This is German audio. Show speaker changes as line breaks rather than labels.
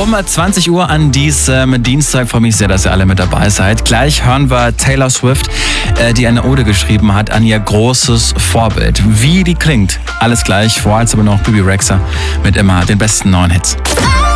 Um 20 Uhr an diesem Dienstag. Freue mich sehr, dass ihr alle mit dabei seid. Gleich hören wir Taylor Swift, die eine Ode geschrieben hat an ihr großes Vorbild. Wie die klingt, alles gleich. Vorher aber noch Bibi Rexha mit immer den besten neuen Hits.